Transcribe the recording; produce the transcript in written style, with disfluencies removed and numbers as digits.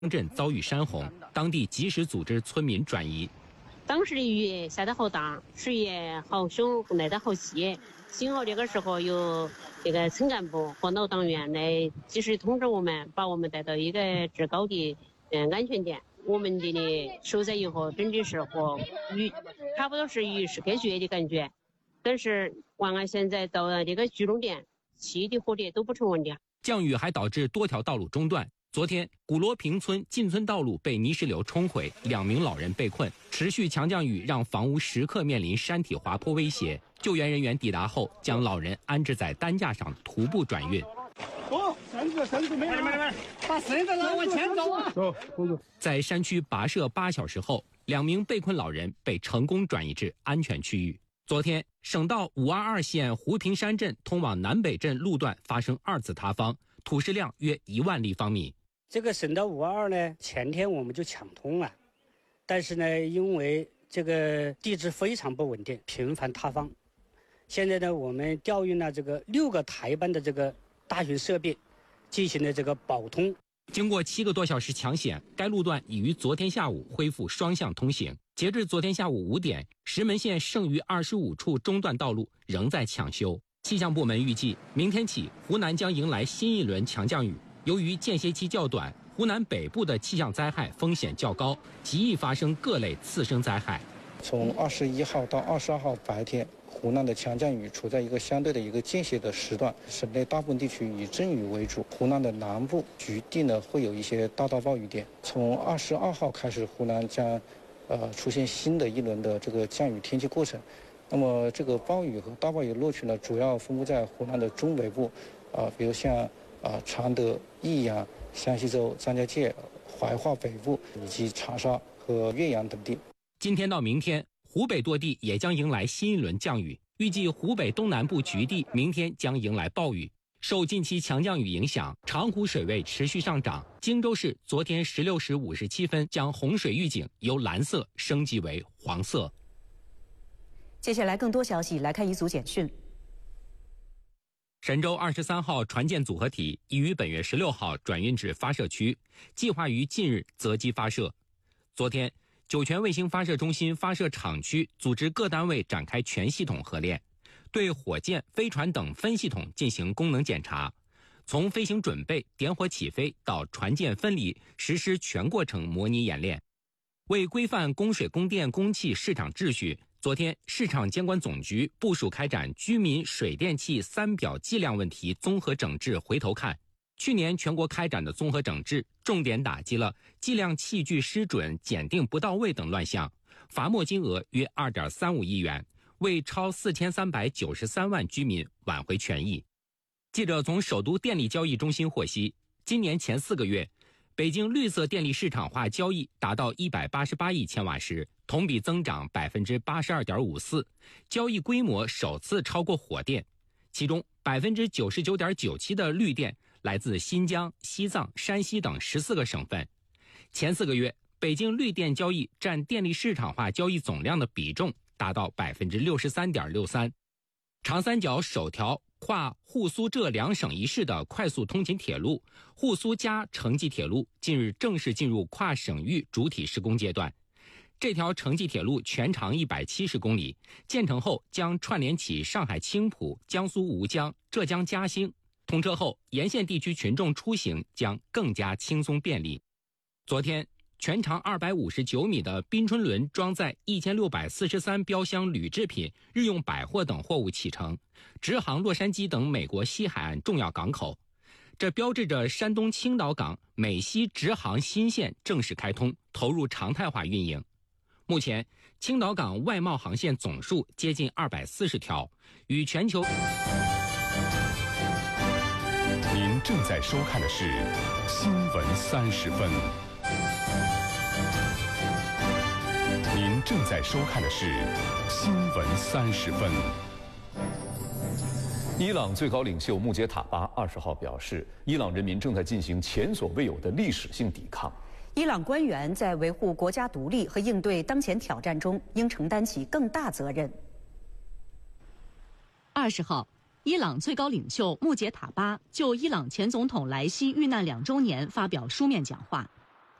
镇遭遇山洪，当地及时组织村民转移。 当时的雨下得好大，水也好凶，来得好细。幸好这个时候有这个村干部和老党员来及时通知我们，把我们带到一个制高的安全点。我们这里受灾以后，真的是和与差不多是与世隔绝的感觉。但是万安现在到了这个居中点，气的火的都不成问题。 降雨还导致多条道路中断。昨天，古罗平村进村道路被泥石流冲毁，2名老人被困。持续强降雨让房屋时刻面临山体滑坡威胁。救援人员抵达后，将老人安置在担架上徒步转运。 绳子没有，把绳子拉往前走啊！ 在山区跋涉8小时后，2名被困老人被成功转移至安全区域。昨天，省道522线湖平山镇通往南北镇路段发生2次塌方，土石量约1万立方米。 这个省道522呢，前天我们就抢通了，但是呢，因为这个地质非常不稳定，频繁塌方。现在呢，我们调运了这个6个台班的这个大型设备，进行了这个保通。 经过7个多小时抢险，该路段已于昨天下午恢复双向通行。截至昨天下午5点，石门县剩余25处中断道路仍在抢修。气象部门预计，明天起湖南将迎来新一轮强降雨。由于间歇期较短，湖南北部的气象灾害风险较高，极易发生各类次生灾害。 从21号到22号白天，湖南的强降雨处在一个相对的一个间歇的时段，省内大部分地区以阵雨为主，湖南的南部局地呢会有一些大到暴雨点。从22号开始，湖南将出现新的一轮的这个降雨天气过程。那么这个暴雨和大暴雨落区呢，主要分布在湖南的中北部，比如像常德、益阳、湘西州、张家界、怀化北部以及长沙和岳阳等地。 今天到明天，湖北多地也将迎来新一轮降雨，预计湖北东南部局地明天将迎来暴雨。受近期强降雨影响，长湖水位持续上涨。荆州市昨天16时57分将洪水预警由蓝色升级为黄色。 接下来更多消息，来看一组简讯。 神舟23号船舰组合体已于本月16号转运至发射区，计划于近日择机发射。昨天，酒泉卫星发射中心发射场区组织各单位展开全系统合练，对火箭、飞船等分系统进行功能检查，从飞行准备、点火起飞到船舰分离，实施全过程模拟演练。为规范供水、供电、供气市场秩序，昨天，市场监管总局部署开展居民水电气3表计量问题综合整治回头看。去年全国开展的综合整治，重点打击了计量器具失准、检定不到位等乱象，罚没金额约2.35亿元，为超4393万居民挽回权益。记者从首都电力交易中心获悉，今年前4个月，北京绿色电力市场化交易达到188亿千瓦时，同比增长82.54%，交易规模首次超过火电。其中99.97%的绿电来自新疆、西藏、山西等14个省份。前4个月，北京绿电交易占电力市场化交易总量的比重达到63.63%。长三角首条跨沪苏浙2省1市的快速通勤铁路沪苏嘉城际铁路近日正式进入跨省域主体施工阶段。这条城际铁路全长170公里，建成后将串联起上海青浦、江苏吴江、浙江嘉兴。通车后，沿线地区群众出行将更加轻松便利。昨天，全长259米的滨春轮装载1643标箱铝制品、日用百货等货物启程，直航洛杉矶等美国西海岸重要港口。这标志着山东青岛港美西直航新线正式开通，投入常态化运营。目前，青岛港外贸航线总数接近240条，与全球。 您正在收看的是《新闻30分》。您正在收看的是《新闻30分》。伊朗最高领袖穆杰塔巴20号表示，伊朗人民正在进行前所未有的历史性抵抗。 伊朗官员在维护国家独立和应对当前挑战中，应承担起更大责任。 20号，伊朗最高领袖穆杰塔巴就伊朗前总统莱西遇难2周年发表书面讲话。